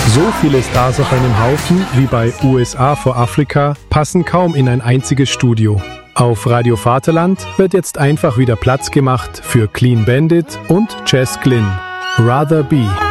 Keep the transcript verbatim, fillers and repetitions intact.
So viele Stars auf einem Haufen wie bei U S A vor Afrika passen kaum in ein einziges Studio. Auf Radio Vaterland wird jetzt einfach wieder Platz gemacht für Clean Bandit und Jess Glynn. Rather Be.